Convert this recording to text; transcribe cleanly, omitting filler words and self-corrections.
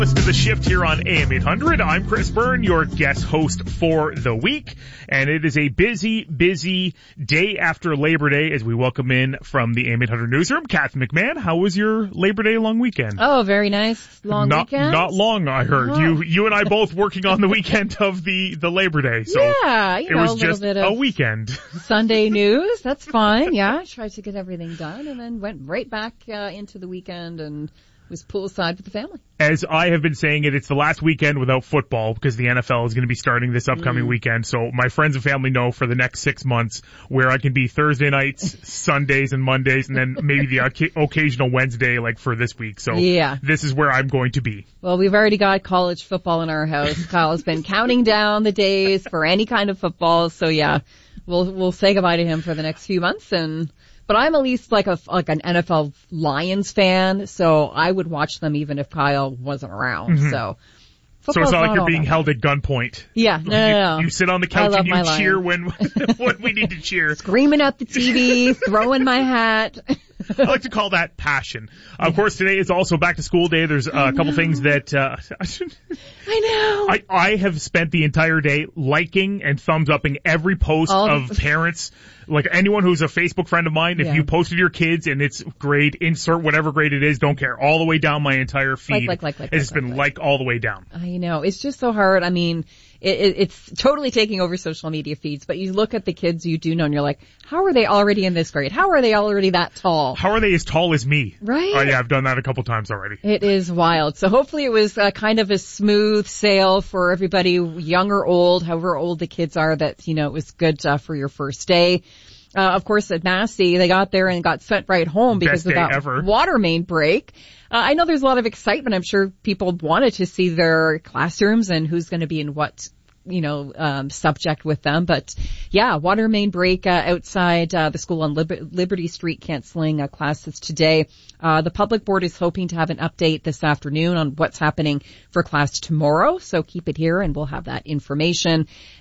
Listen to The Shift here on AM 800. I'm Chris Byrne, your guest host for the week. And it is a busy day after Labor Day as we welcome in from the AM 800 newsroom, Kath McMahon. How was your Labor Day long weekend? Oh, very nice. Long weekend? Not long, I heard. Oh. You and I both working on the weekend of the Labor Day. So yeah, it was just a weekend. Sunday news. That's fine. Yeah, tried to get everything done and then went right back into the weekend and was poolside with the family. As I have been saying it's the last weekend without football because the NFL is going to be starting this upcoming weekend. So my friends and family know for the next 6 months where I can be Thursday nights, Sundays, and Mondays, and then maybe the occasional Wednesday like for this week. So yeah, this is where I'm going to be. Well, we've already got college football in our house. Kyle's been counting down the days for any kind of football. So yeah, we'll say goodbye to him for the next few months. But I'm at least like an NFL Lions fan, so I would watch them even if Kyle wasn't around. Mm-hmm. So it's not like you're being held at gunpoint. Yeah, no. You sit on the couch and you cheer when we need to cheer. Screaming at the TV, throwing my hat. I like to call that passion. Of course, today is also back to school day. There's a couple things that I know. I have spent the entire day liking and thumbs upping every post of parents. Like anyone who's a Facebook friend of mine, if you posted your kids and it's grade, insert whatever grade it is, don't care. All the way down my entire feed. It's been all the way down. I know. It's just so hard. I mean, it's totally taking over social media feeds, but you look at the kids you do know and you're like, how are they already in this grade? How are they already that tall? How are they as tall as me? Right? Oh yeah, I've done that a couple times already. It is wild. So hopefully it was kind of a smooth sail for everybody, young or old, however old the kids are, that, it was good for your first day. Of course, at Massey, they got there and got sent right home because of that water main break. I know there's a lot of excitement. I'm sure people wanted to see their classrooms and who's going to be in what, subject with them. But yeah, water main break outside the school on Liberty Street, canceling classes today. The public board is hoping to have an update this afternoon on what's happening for class tomorrow. So keep it here and we'll have that information.